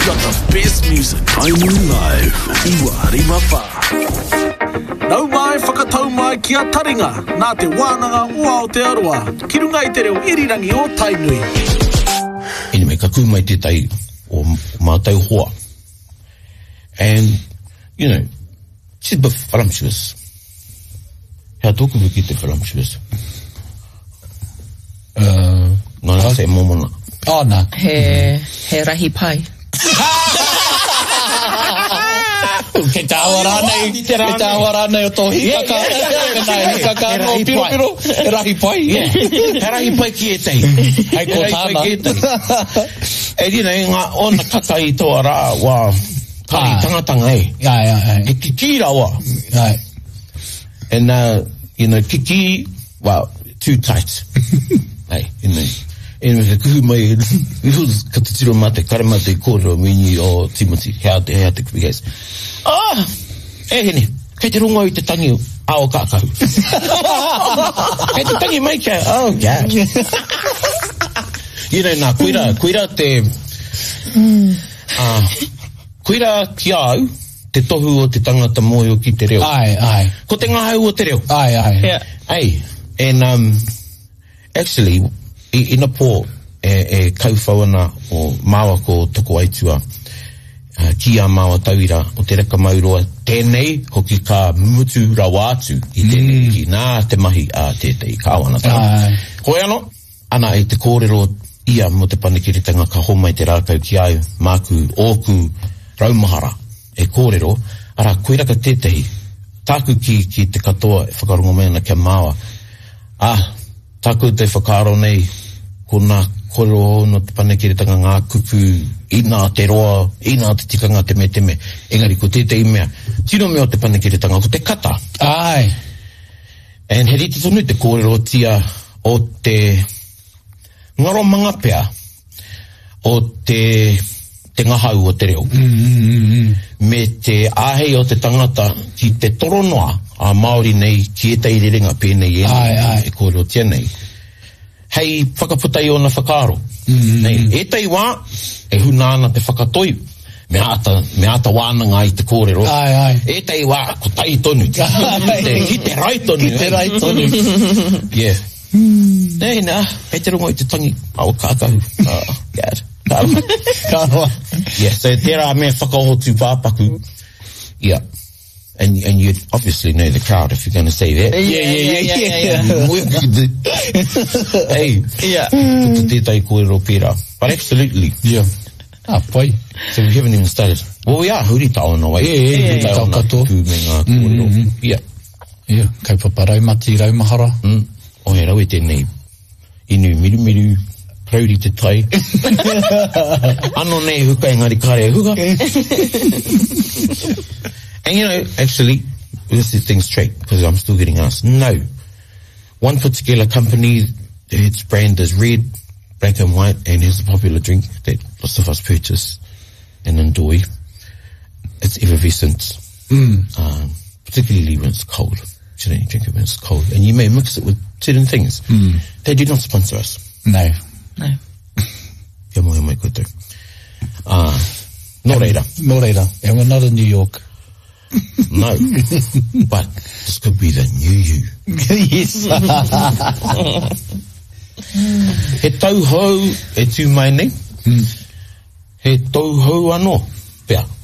got the best music. Tainu Live, Iwa Rimawha. Nau mai whakatau mai ki a taringa, nā te wānanga ua o te aroa, ki runga I te reo irirangi o Tainui. Anyway, ka kumai te tai o mātou hoa. And, you know, she's a bit voluptuous. Hea tōku wiki te voluptuous. Nā se momona. Oh, nā. He rahi pai. Ke tāwa rānei o tō hikaka. Hikaka no piro. He rahi pai. He rahi pai ki e tei. Hei ko tāna. E rina e ngā ona kaka I toa rā wā kari tangatanga e. Ai. E kiki rawa. Ai. And, you know, kiki, well, too tight. Hey, you know. And with the kuhu mai, ka te tiro mate, karema te kōrero mini o Timothy, hea te kuhigas. Hene, kei te rongo I te tangi ao kākaru. Kei te tangi mai kia, oh, God. You know, nā, koira te, koira ki au, te tohu o te tangata moe o ki te reo. Ai. Ko te ngahau o te reo. Ai. Yeah. Hey, and, actually, ina pō e kauwhawana o māua ko toko aitua ki a māua tauira o te reka mauroa tēnei hoki ka mutu rawa atu I tēnei ki nā te mahi a tētei ka awana tau. Hoi anō, ana e te kōrero ia mo te panekiritanga ka homai te rākau ki au māku ōku raumahara e kōrero, ara koe raka tētehi tāku ki te katoa e whakarongo mena kia māua. Tāku te whakaro nei ko nā koro no te panekiritanga ngā kupu I nā te roa, I nā te tikanga te me, engari ko tētei mea. Tino mea o te panekiritanga, ko te kata. Ai. And he rite tonu te kōrero tia o te ngaro mangapea o te ngahau o te reo. Me te āhei o te tangata ki te toronoa a Māori nei ki e tei rerenga pēnei e kōrero tia nei. Hei whakaputai o na whakaro. Nei, e tei wā, e hunāna te whakatoi. Me ata wānanga I te kōrero. Ai. E tei wā, ko tai tonu. Ki te rai tonu. Yeah. Nei, nā, hei te rongo I te tangi. Au kākahu. God. Kāroa. Yeah, so tērā mea whakahotu pāpaku. Yeah. And you obviously know the crowd if you're going to say that. Yeah. Hey. Yeah. Tētai kōrero pērā. But absolutely. Yeah. Pai. So we haven't even started. Well, we are huri tāona wai. Yeah. Taukato. Yeah. Yeah. Kai paparai mati raumahara. O he rau e tēnei. Inu miru. Prauri te tai. Ano nei huka engari kare huka. And you know, actually, let's set things straight, because I'm still getting asked. No. One particular company, its brand is red, black and white, and here's a popular drink that lots of us purchase and enjoy. It's effervescent. Particularly when it's cold. You don't drink it when it's cold. And you may mix it with certain things. They do not sponsor us. No. Kia moe mai koutou. No reira. And we're not in New York. No. But this could be the new you. Yes. He tauhou e tū mai nei. He tauhou anō. Pea.